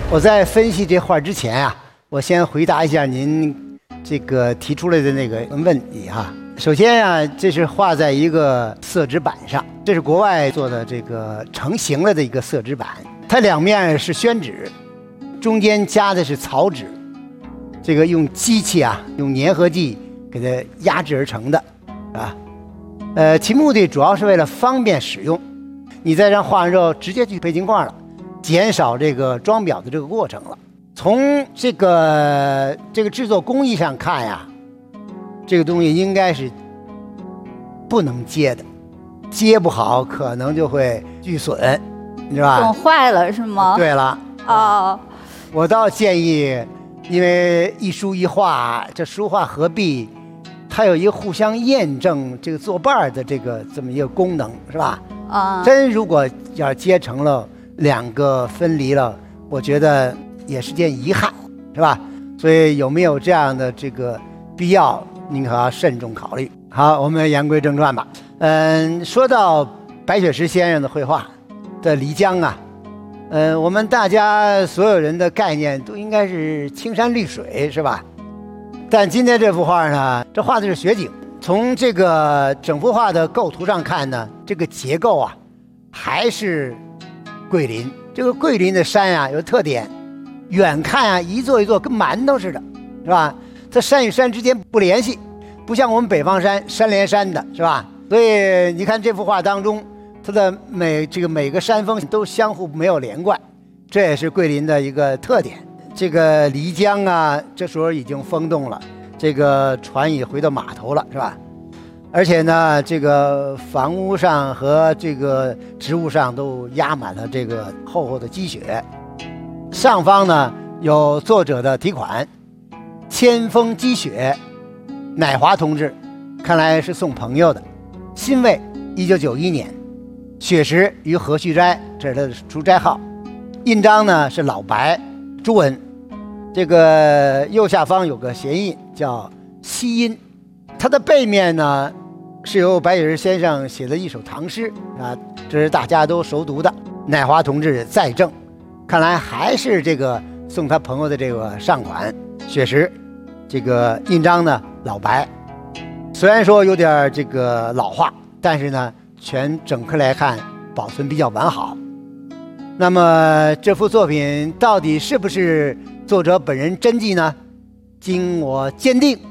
我在分析这画之前啊，我先回答一下您这个提出来的那个问题哈。首先啊，这是画在一个色纸板上，这是国外做的这个成型了的一个色纸板，它两面是宣纸，中间夹的是草纸，这个用机器啊，用粘合剂给它压制而成的，啊，其目的主要是为了方便使用，你在这画完之后直接去配镜框了，减少这个装裱的这个过程了。从这个制作工艺上看呀，这个东西应该是不能接的，接不好可能就会锯损，你知道吧？ 损坏了是吗？ 对了。 哦， 我倒建议，因为一书一画，这书画合璧，它有一个互相验证这个作伴的这么一个功能，是吧？ 啊， 真如果要接成了两个分离了，我觉得也是件遗憾，是吧？所以有没有这样的这个必要，您可要慎重考虑。好，我们言归正传吧。说到白雪石先生的绘画的漓江啊，我们大家所有人的概念都应该是青山绿水，是吧？但今天这幅画呢，这画的是雪景。从这个整幅画的构图上看呢，这个结构啊，还是桂林。这个桂林的山啊，有特点，远看啊，一座一座跟馒头似的，是吧？它山与山之间不联系，不像我们北方山山连山的，是吧？所以你看这幅画当中，它的每个山峰都相互没有连贯，这也是桂林的一个特点。这个漓江啊，这时候已经封冻了，这个船已回到码头了，是吧？而且呢，这个房屋上和这个植物上都压满了这个厚厚的积雪。上方呢有作者的题款：千峰积雪，乃华同志，看来是送朋友的。辛未1991年，雪石于何须斋，这是他的书斋号。印章呢是老白，朱文。这个右下方有个谐印叫西音，它的背面呢是由白雪石先生写的一首唐诗啊，这是大家都熟读的。乃华同志在正，看来还是这个送他朋友的这个上款雪石，这个印章呢老白，虽然说有点这个老化，但是呢整颗来看保存比较完好。那么这幅作品到底是不是作者本人真迹呢？经我鉴定，